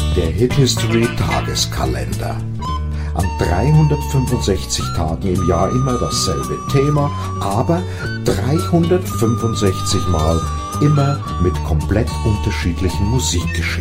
Der Hit History Tageskalender. An 365 Tagen im Jahr immer dasselbe Thema, aber 365 Mal immer mit komplett unterschiedlichen Musikgeschichten.